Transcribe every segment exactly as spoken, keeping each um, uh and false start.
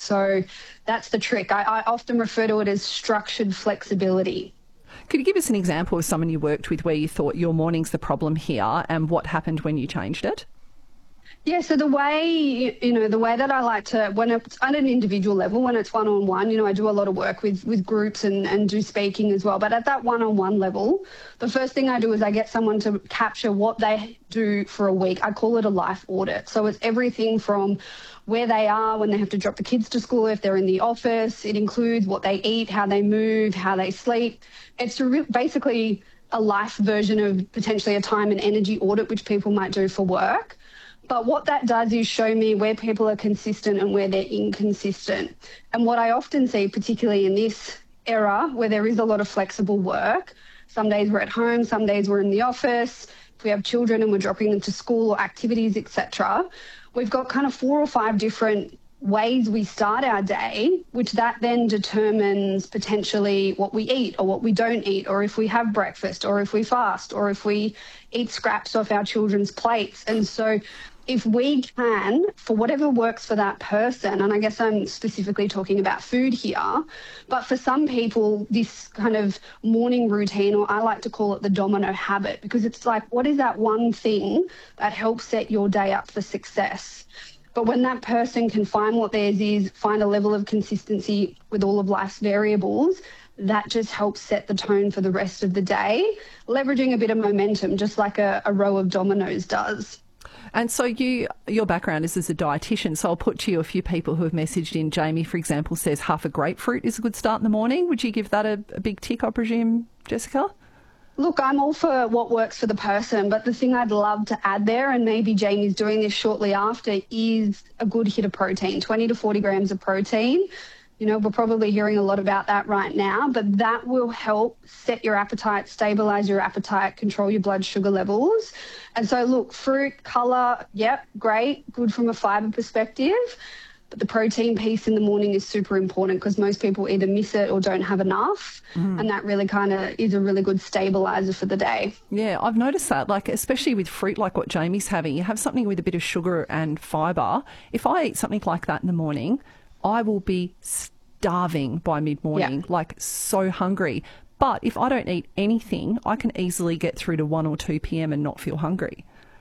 So that's the trick. I, I often refer to it as structured flexibility. Could you give us an example of someone you worked with where you thought your morning's the problem here and what happened when you changed it? Yeah, so the way, you know, the way that I like to, when it's at an individual level, when it's one-on-one, you know, I do a lot of work with, with groups and, and do speaking as well. But at that one-on-one level, the first thing I do is I get someone to capture what they do for a week. I call it a life audit. So it's everything from where they are when they have to drop the kids to school, if they're in the office. It includes what they eat, how they move, how they sleep. It's basically a life version of potentially a time and energy audit, which people might do for work. But what that does is show me where people are consistent and where they're inconsistent. And what I often see, particularly in this era where there is a lot of flexible work, some days we're at home, some days we're in the office, if we have children and we're dropping them to school or activities, et cetera, we've got kind of four or five different ways we start our day, which that then determines potentially what we eat or what we don't eat, or if we have breakfast, or if we fast, or if we eat scraps off our children's plates. And so if we can, for whatever works for that person, and I guess I'm specifically talking about food here, but for some people, this kind of morning routine, or I like to call it the domino habit, because it's like, what is that one thing that helps set your day up for success? But when that person can find what theirs is, find a level of consistency with all of life's variables, that just helps set the tone for the rest of the day, leveraging a bit of momentum, just like a, a row of dominoes does. And so you, your background is as a dietitian, so I'll put to you a few people who have messaged in. Jamie, for example, says half a grapefruit is a good start in the morning. Would you give that a, a big tick, I presume, Jessica? Look, I'm all for what works for the person, but the thing I'd love to add there, and maybe Jamie's doing this shortly after, is a good hit of protein, twenty to forty grams of protein. You know, we're probably hearing a lot about that right now, but that will help set your appetite, stabilize your appetite, control your blood sugar levels. And so, look, fruit, colour, yep, great, good from a fibre perspective. But the protein piece in the morning is super important because most people either miss it or don't have enough. Mm. And that really kind of is a really good stabiliser for the day. Yeah, I've noticed that, like especially with fruit like what Jamie's having, you have something with a bit of sugar and fibre. If I eat something like that in the morning, I will be starving by mid-morning, yeah. like so hungry. But if I don't eat anything, I can easily get through to one or two p.m. and not feel hungry.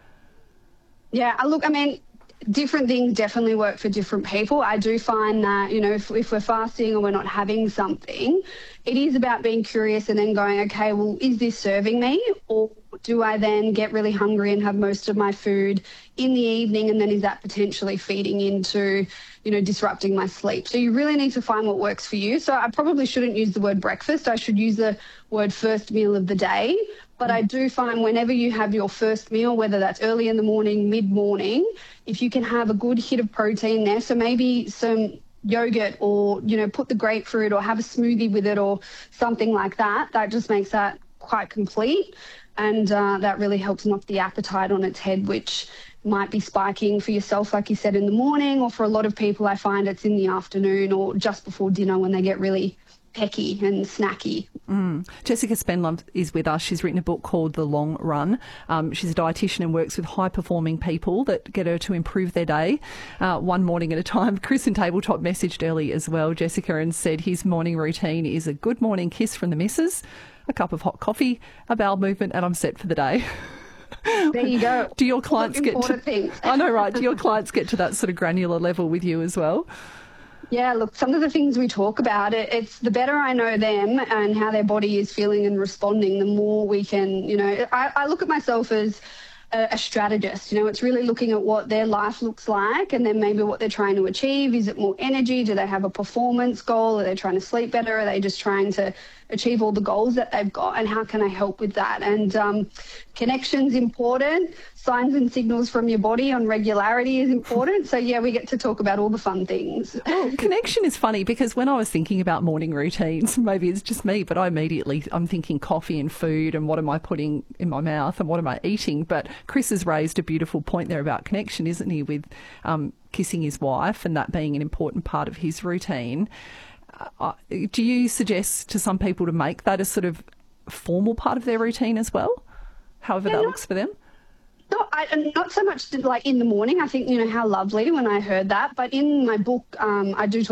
Yeah, look, I mean, different things definitely work for different people. I do find that, you know, if, if we're fasting or we're not having something, it is about being curious and then going, okay, well, is this serving me? Or do I then get really hungry and have most of my food in the evening, and then is that potentially feeding into, you know, disrupting my sleep? So you really need to find what works for you. So I probably shouldn't use the word breakfast. I should use the word first meal of the day. But I do find whenever you have your first meal, whether that's early in the morning, mid-morning, if you can have a good hit of protein there, so maybe some yogurt or, you know, put the grapefruit or have a smoothie with it or something like that, that just makes that quite complete. And uh, that really helps knock the appetite on its head, which might be spiking for yourself, like you said, in the morning, or for a lot of people, I find it's in the afternoon or just before dinner when they get really pecky and snacky. Mm. Jessica Spenlove is with us. She's written a book called The Long Run. Um, she's a dietitian and works with high-performing people that get her to improve their day uh, one morning at a time. Chris in Tabletop messaged early as well, Jessica, and said his morning routine is a good morning kiss from the missus, a cup of hot coffee, a bowel movement, and I'm set for the day. There you go. Do your clients get to... things. I know, right? Do your clients get to that sort of granular level with you as well? Yeah, look, some of the things we talk about, it, it's the better I know them and how their body is feeling and responding, the more we can, you know, I, I look at myself as a, a strategist. You know, it's really looking at what their life looks like and then maybe what they're trying to achieve. Is it more energy? Do they have a performance goal? Are they trying to sleep better? Are they just trying to achieve all the goals that they've got, and how can I help with that? And um, connection's important. Signs and signals from your body on regularity is important. So, yeah, we get to talk about all the fun things. Well, connection is funny because when I was thinking about morning routines, maybe it's just me, but I immediately, I'm thinking coffee and food and what am I putting in my mouth and what am I eating? But Chris has raised a beautiful point there about connection, isn't he, with um, kissing his wife and that being an important part of his routine. Uh, do you suggest to some people to make that a sort of formal part of their routine as well, however yeah, that not, looks for them? No, I, not so much like in the morning. I think, you know, how lovely when I heard that. But in my book, um, I do talk